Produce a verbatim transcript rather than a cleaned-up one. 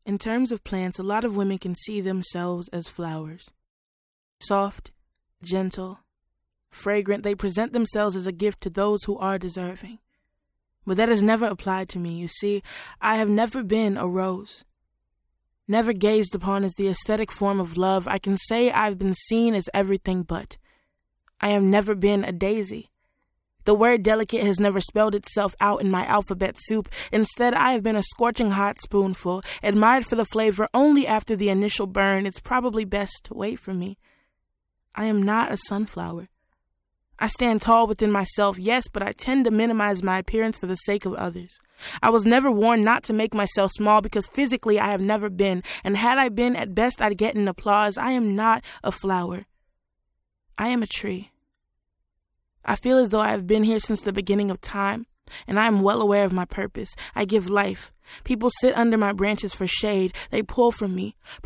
In terms of plants, a lot of women can see themselves as flowers. Soft, gentle, fragrant, they present themselves as a gift to those who are deserving. But that has never applied to me. You see, I have never been a rose. Never gazed upon as the aesthetic form of love. I can say I've been seen as everything but. I have never been a daisy. The word delicate has never spelled itself out in my alphabet soup. Instead, I have been a scorching hot spoonful, admired for the flavor only after the initial burn. It's probably best to wait for me. I am not a sunflower. I stand tall within myself, yes, but I tend to minimize my appearance for the sake of others. I was never warned not to make myself small because physically I have never been, and had I been, at best I'd get an applause. I am not a flower. I am a tree. I feel as though I have been here since the beginning of time, and I am well aware of my purpose. I give life. People sit under my branches for shade. They pull from me,